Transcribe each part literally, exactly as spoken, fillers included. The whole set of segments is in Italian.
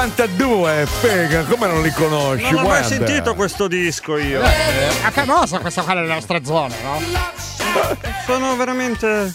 novantadue, Pega, come non li conosci? Non ho mai Guarda. sentito questo disco io. Eh, è famosa questa qua nelle nostre zone, no? Sono veramente.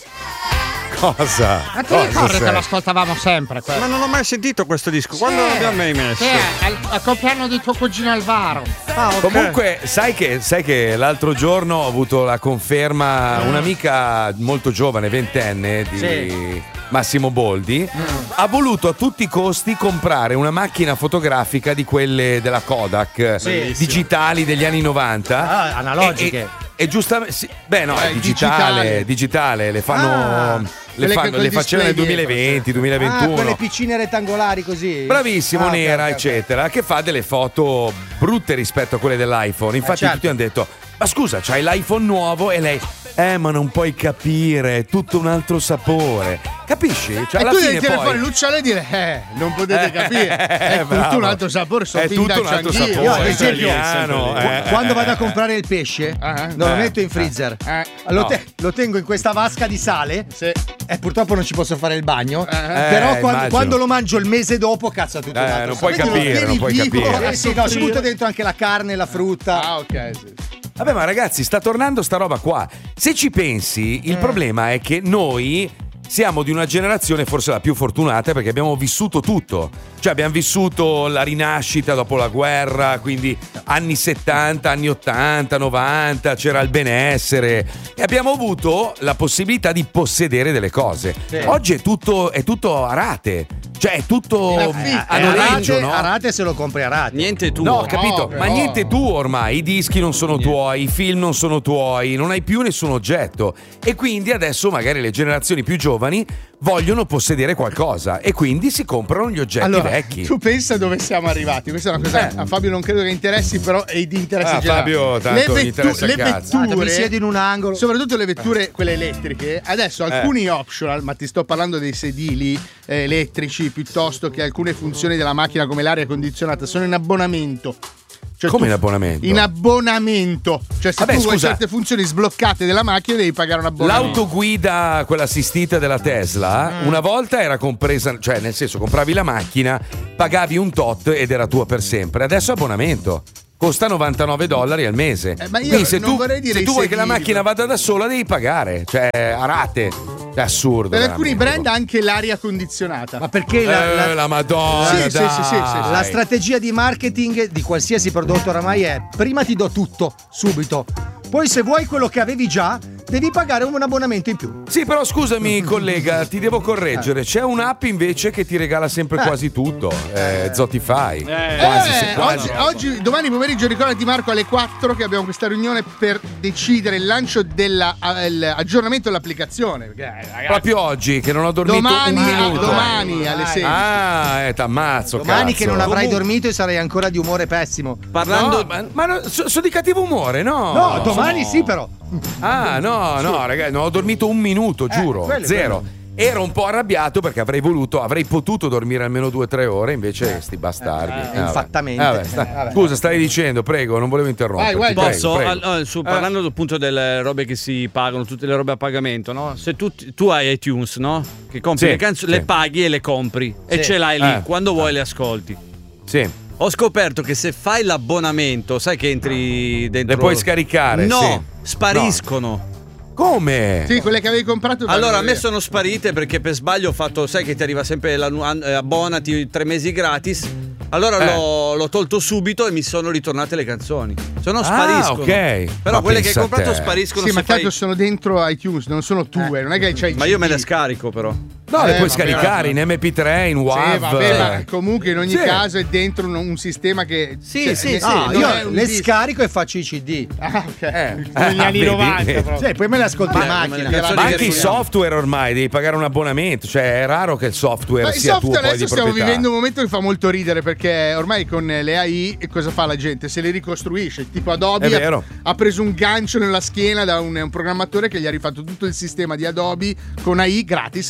Cosa? Ma ti Cosa ricordi sei? che lo ascoltavamo sempre? Quello? Ma non ho mai sentito questo disco. Quando l'abbiamo mai messo? Sì, al, al compleanno di tuo cugino Alvaro. Ah, ok. Comunque, sai che, sai che l'altro giorno ho avuto la conferma, un'amica molto giovane, ventenne, di Sì. Massimo Boldi, ha voluto a tutti i costi comprare una macchina fotografica di quelle della Kodak, Sì. digitali degli anni novanta. Ah, analogiche. E, e, e giustamente, sì, beh no, Eh, è digitale, digitale. digitale, le fanno, Ah, le, quelle fanno, che col le facevano nel display dietro, duemilaventi, sì. duemilaventuno. Ah, quelle piccine rettangolari così. Bravissimo, Ah, ok, nera, ok, ok. eccetera, che fa delle foto brutte rispetto a quelle dell'iPhone. Infatti, certo. tutti hanno detto: ma scusa, c'hai l'iPhone nuovo? E lei, eh, ma non puoi capire, è tutto un altro sapore. Capisci? Cioè, E alla tu fine devi tirare poi. fuori Luciano e dire, eh, non potete capire. È tutto bravo. un altro sapore, sono È fin da tutto un altro Cianchio. sapore. Io, ad esempio, italiano, qu- eh, quando eh, vado a eh. comprare il pesce, Ah, non lo eh, metto in freezer. eh, lo, no. te- lo tengo in questa vasca di sale. Sì. E purtroppo non ci posso fare il bagno. Eh, però quando, immagino. quando lo mangio il mese dopo, cazzo, è tutto un Eh, altro non puoi sapore. capire, tieni non puoi vivo. capire. Eh sì, no, ci butto dentro anche la carne, la frutta. Ah, ok, sì. Vabbè, ma ragazzi, sta tornando sta roba qua. Se ci pensi, il problema è che noi siamo di una generazione forse la più fortunata perché abbiamo vissuto tutto. Cioè abbiamo vissuto la rinascita dopo la guerra, quindi anni settanta, anni ottanta, novanta, c'era il benessere e abbiamo avuto la possibilità di possedere delle cose. Sì. Oggi è tutto, è tutto a rate. Cioè è tutto In affitto. a Eh, noleggio, a rate, no? a rate se lo compri a rate. Niente tu. No, ho capito, No, ma no. niente tu ormai, i dischi non sono tuoi, i film non sono tuoi, non hai più nessun oggetto e quindi adesso magari le generazioni più giovani vogliono possedere qualcosa e quindi si comprano gli oggetti Allora, vecchi. tu pensa dove siamo arrivati. Questa è una cosa Eh. a Fabio non credo che interessi, però è di interesse Ah, generale. Fabio, tanto le gli interessa le il cazzo. Ah, ti vetture, siedi in un angolo. soprattutto le vetture quelle elettriche, adesso alcuni optional, ma ti sto parlando dei sedili eh, elettrici piuttosto che alcune funzioni della macchina come l'aria condizionata, sono in abbonamento. Cioè, Come tu- in abbonamento? In abbonamento. Cioè, se Vabbè, tu vuoi scusa. certe funzioni sbloccate della macchina, devi pagare un abbonamento. L'autoguida, quella assistita della Tesla, Mm. una volta era compresa, cioè nel senso compravi la macchina, pagavi un tot ed era tua per sempre. Adesso è abbonamento. Costa novantanove dollari al mese. Eh, ma io Quindi se non tu, vorrei dire se tu i vuoi che la sedili, macchina vada da sola devi pagare, cioè a rate. È assurdo. Per alcuni veramente. brand anche l'aria condizionata. Ma perché la, Eh, la- la Madonna. Sì, sì, sì, sì, sì, sì. dai. la strategia di marketing di qualsiasi prodotto oramai è: prima ti do tutto, subito. Poi se vuoi quello che avevi già, devi pagare un abbonamento in più. Sì, però scusami, collega, ti devo correggere. C'è un'app invece che ti regala sempre quasi tutto. Eh, Zotify. Quasi, Eh, quasi. oggi, oggi- domani pomeriggio ricordati Marco alle quattro che abbiamo questa riunione per decidere il lancio dell'aggiornamento dell'applicazione. Perché, eh, ragazzi, Proprio oggi che non ho dormito domani, un minuto. domani alle sei. Ah, eh, t'ammazzo. Domani cazzo. che non avrai Comunque- dormito e sarai ancora di umore pessimo. Parlando. No, ma, ma no, so- sono di cattivo umore, no? No, domani sì, però. Ah, no, no, ragazzi, non ho dormito un minuto, giuro. quello, Zero. quello. Ero un po' arrabbiato perché avrei voluto, avrei potuto dormire almeno due o tre ore, invece sti bastardi. eh, vabbè. infattamente. Vabbè, sta- Eh, vabbè. Scusa, stavi dicendo, prego, non volevo interromperti. Vai, vai, prego, Posso? prego. Al- al- su- parlando appunto delle robe che si pagano, tutte le robe a pagamento, no? Se tu, tu hai iTunes, no? Che compri Sì, le canzoni, sì. le paghi e le compri e Sì. ce l'hai lì, Eh. quando vuoi le ascolti. Sì. Ho scoperto che se fai l'abbonamento, sai che entri dentro. Le puoi scaricare, No, sì. spariscono. Come? Sì, quelle che avevi comprato. Allora, a vanno me via. sono sparite perché per sbaglio ho fatto, sai che ti arriva sempre la, eh, abbonati tre mesi gratis. Allora Eh. l'ho, l'ho tolto subito e mi sono ritornate le canzoni. Se no Ah, spariscono. ok. Però Ma quelle che hai pensa a comprato te. spariscono Sì, se ma tanto fai- sono dentro iTunes, non sono tue, non è che c'hai il Ma io C D. me le scarico però. No, le Eh, puoi vabbè, scaricare vabbè. in M P tre, in Sì, WAV. vabbè, ma comunque in ogni Sì. caso è dentro un, un sistema che. Sì, cioè, sì, ne- sì, Ah, non io è un le disco. scarico e faccio i C D. Ah, ok. Eh. Negli Ah, anni vedi? novanta, proprio. Sì, poi me le ascolto in Ma- ma macchina. le canzoni Ma che anche i suoniamo. software ormai devi pagare un abbonamento, cioè è raro che il software Ma il sia tuo software poi di adesso stiamo proprietà. vivendo un momento che fa molto ridere perché ormai con le A I cosa fa la gente? Se le ricostruisce. Tipo Adobe È vero. ha, ha preso un gancio nella schiena da un, un programmatore che gli ha rifatto tutto il sistema di Adobe con A I gratis e l'ha messo online.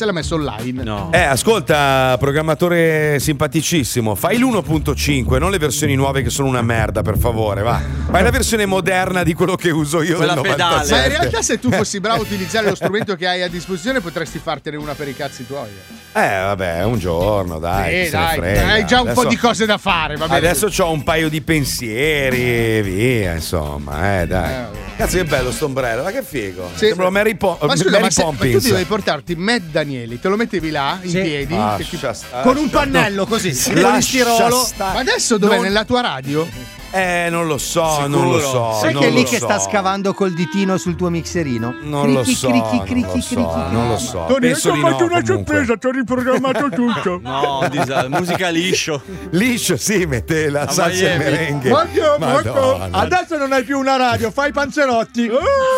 online. No. Eh, ascolta, programmatore simpaticissimo, fai l'uno punto cinque, non le versioni nuove che sono una merda, per favore, va. Fai la versione moderna di quello che uso io Quella del pedale. novantasette. Ma in realtà se tu fossi bravo a utilizzare lo strumento che hai a disposizione potresti fartene una per i cazzi tuoi. Eh, vabbè, un giorno, dai. Eh, chi se ne dai, frega. hai già un Adesso- po' di cose da fare, va bene. Adesso c'ho un paio di pensieri, via, insomma, eh, dai. Eh, Cazzo, che bello sto ombrello, ma che figo. Sì. Sembra Mary, Po- Ma scusa, Mary ma, se, ma tu Poppins. ti dovevi portarti Matt Danieli, te lo mettevi là in Sì. piedi Ah, che ti- lascia stare. Con un pannello così, Sì, di lascia polistirolo. stare. Ma adesso dov'è? Non- Nella tua radio? Eh, non lo so, non lo so. Sai non che è lì lo che so. sta scavando col ditino sul tuo mixerino? Non lo Crichi, so, crichi, non crichi, lo crichi. so, non lo so. Tony, Penso ti di ho fatto no, una comunque. sorpresa, ti ho riprogrammato tutto. No, un disastro. Musica liscio. Liscio, sì, mette la A salsa e il Miami. merengue. Guarda, guarda. Madonna. Adesso non hai più una radio, fai panzerotti.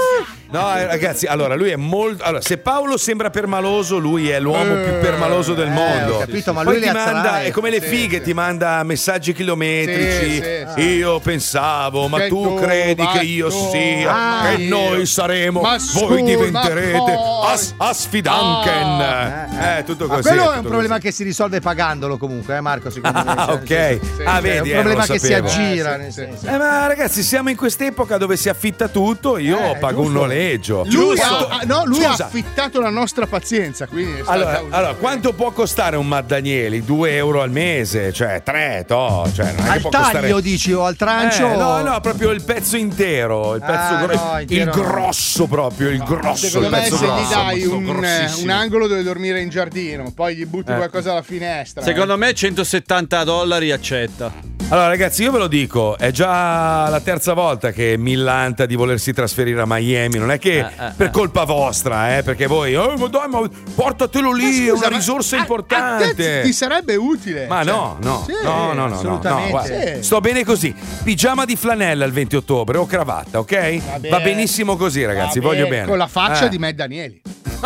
No, eh, ragazzi, allora lui è molto. Allora, se Paolo sembra permaloso, lui è l'uomo più permaloso del eh, mondo. ho capito, ma Poi lui ti le manda, azzarai. è come le Sì, fighe, sì. ti manda messaggi chilometrici. Sì, sì, Io pensavo, ma Che tu tu, credi ma che io tu, sia, ma che io. noi saremo, Ma voi scusa, diventerete ma poi. as, asfidanken. Ah. eh, tutto Ma così. quello è tutto un problema così. che si risolve pagandolo comunque, eh Marco, secondo me. Ah, Cioè, ok. nel sì, ah, sì, vedi, è un eh, problema non lo che si sapevo. aggira. Eh, nel sì, senso. Eh, ma ragazzi, siamo in quest'epoca dove si affitta tutto. Io Eh, pago un giusto. noleggio. Lui, Quanto- ha, ah, no, lui ha Scusa, affittato la nostra pazienza, quindi è stata Allora, un- allora, quanto può costare un Matt Danieli? due euro al mese, cioè tre, to, cioè non è che Al può taglio costare... dici o al trancio? Eh, no, no, proprio il pezzo intero, il pezzo Ah, gro- no, il intero no. grosso proprio, il grosso, Secondo il me pezzo se grosso. gli dai ma un, grossissimo. un angolo dove dormire in giardino, poi gli butti Eh. qualcosa alla finestra. Secondo me centosettanta dollari accetta. Allora ragazzi, io ve lo dico, è già la terza volta che millanta di volersi trasferire a Miami, non è che Eh, eh, per eh. colpa vostra, eh, perché voi, oh, ma dai, ma portatelo lì, Ma è scusa, una ma risorsa a- a importante. te ti sarebbe utile. Ma cioè, no, no, sì, no, no, no, no, assolutamente. no, guarda, Sì. sto bene così. Pigiama di flanella il venti ottobre o cravatta, ok? Va bene. Va benissimo così, ragazzi, Va voglio bene, bene. Con la faccia Eh. di Matt Danieli.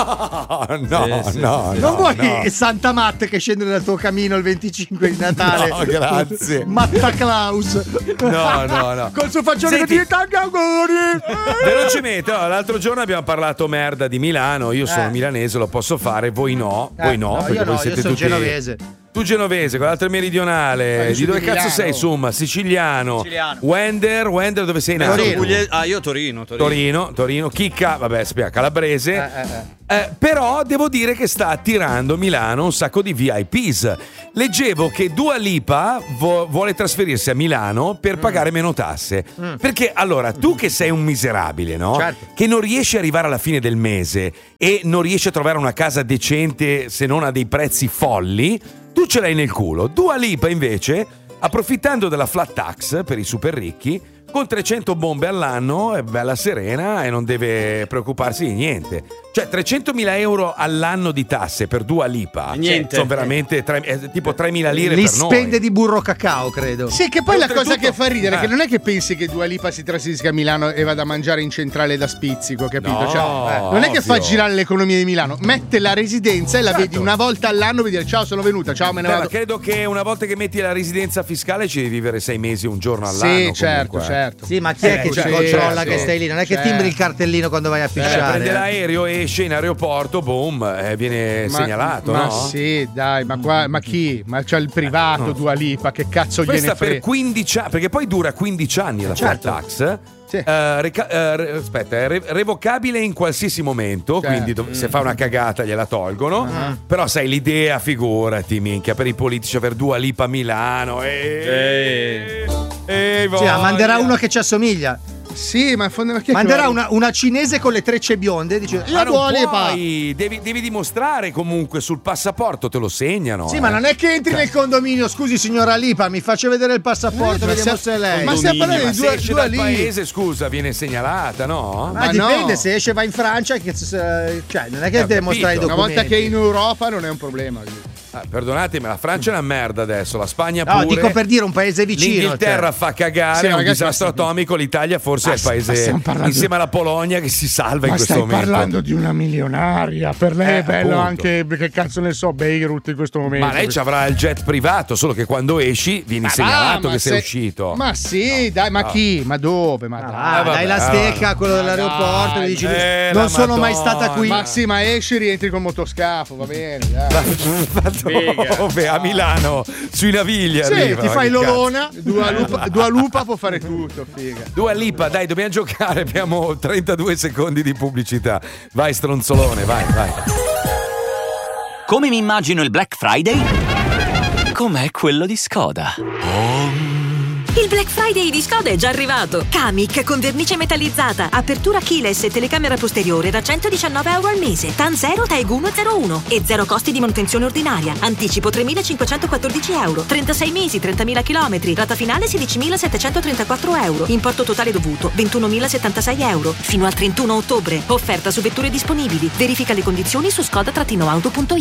No, no, Sì, sì, no, sì, sì. no, Non vuoi no. Santa Matte che scende dal tuo camino il venticinque di Natale? No, grazie. Matta Claus. No, no, no. Col suo faccione che Senti. ti tanti auguri. Velocemente, allora, l'altro giorno abbiamo parlato merda di Milano. Io sono Eh. milanese, lo posso fare, voi no. Eh, voi no, no, perché io voi no, siete io sono tutti. genovese. Tu genovese, quell'altro è meridionale. Ma io Di sono dove di cazzo Milano. sei, insomma? Siciliano. Siciliano. Wender, Wender, dove sei nato? Torino. Puglie- Ah, io Torino, Torino. Torino, Torino, Chicca, vabbè, spiega, calabrese. Eh, eh, eh. Eh, però devo dire che sta attirando Milano un sacco di V I Ps. Leggevo che Dua Lipa vo- vuole trasferirsi a Milano per pagare meno tasse. Perché allora, tu che sei un miserabile, no? Certo. Che non riesci ad arrivare alla fine del mese e non riesci a trovare una casa decente se non a dei prezzi folli, tu ce l'hai nel culo. Dua Lipa invece, approfittando della flat tax per i super ricchi, con trecento bombe all'anno è bella serena e non deve preoccuparsi di niente. Cioè trecentomila euro all'anno di tasse per Dua Lipa Niente. sono veramente tre- è tipo tremila lire Li per noi. spende di burro cacao, credo. Sì, che poi E la cosa oltretutto- che fa ridere è che eh. non è che pensi che Dua Lipa si trasferisca a Milano e vada a mangiare in centrale da spizzico, capito? No, Cioè, eh, non è che fa ovvio. girare l'economia di Milano, mette la residenza e la Certo. vedi una volta all'anno per dire ciao, sono venuta, ciao, me ne Beh, ma vado. credo che una volta che metti la residenza fiscale ci devi vivere sei mesi, un giorno all'anno. Sì, certo, comunque. certo. Sì, ma chi è Eh, che ti certo, controlla certo. che stai lì? Non è che Certo. timbri il cartellino quando vai a Eh, pisciare. prende eh. l'aereo, esce in aeroporto, boom, eh, viene Ma- segnalato, ma no? sì, dai, ma qua, ma chi? Ma c'ha il privato Dua Lipa, che cazzo Questa gliene per frega? quindici anni, perché poi dura quindici anni la flat Certo. tax. Sì. Eh, reca- eh, re- aspetta, è re- revocabile in qualsiasi momento, Certo. quindi do- se fa una cagata gliela tolgono. Però sai, l'idea, figurati, minchia, per i politici aver Dua Lipa a Milano. E... Eh. Sì, ma manderà uno che ci assomiglia. Sì, ma fondamentalmente Manderà una, una cinese con le trecce bionde. Dice, Ma io non Dua Lipa. puoi, devi, devi dimostrare comunque sul passaporto, te lo segnano. Sì, eh. ma non è che entri nel condominio. Scusi, signora Lipa, mi faccia vedere il passaporto, Eh, ma vediamo se- se è lei. ma stiamo parlando Ma di se Dua, esce Dua dal Lipa. paese, scusa, viene segnalata, no? Ma Ma dipende, no. se esce va in Francia, che, cioè, non è che Eh, ho deve mostrare i capito. documenti. Una volta che è in Europa non è un problema. Ah, perdonatemi, la Francia è una merda adesso, la Spagna No, pure. dico per dire un paese vicino. L'Inghilterra cioè. fa cagare, Sì, è un ragazzi, disastro ma stiamo- atomico. L'Italia forse Ma è il st- ma paese stiamo parlando- insieme alla Polonia che si salva in Ma questo stai momento. parlando di una milionaria. Per lei Eh, è bello appunto. anche, che cazzo ne so, Beirut in questo momento. Ma lei ci avrà il jet privato, solo che quando esci vieni Ma segnalato va, ma che sei se- uscito. Ma sì, dai, ma chi? Ma dove? Ma dai. Ah, Eh, vabbè, dai la stecca a quello Ma dell'aeroporto dai, e dici eh, non la sono mai Madonna. stata qui. Ma sì, ma esci, rientri col motoscafo, va bene, dai. Ma dove? A Milano, sui Navigli Sì, arriva, ti ma fai che cazzo. l'olona, Dua Lupa, Dua Lupa può fare tutto, figa. Dua Lipa, dai, dobbiamo giocare, abbiamo trentadue secondi di pubblicità. Vai stronzolone, vai, vai. Come mi immagino il Black Friday? Com'è quello di Skoda. Il Black Friday di Skoda è già arrivato. Kamiq con vernice metallizzata, apertura keyless e telecamera posteriore da centodiciannove euro al mese. TAN zero, TAEG uno zero uno e zero costi di manutenzione ordinaria. Anticipo tremilacinquecentoquattordici euro. trentasei mesi, trentamila chilometri. Rata finale sedicimilasettecentotrentaquattro euro. Importo totale dovuto ventunomilasettantasei euro. Fino al trentuno ottobre. Offerta su vetture disponibili. Verifica le condizioni su skoda auto punto it.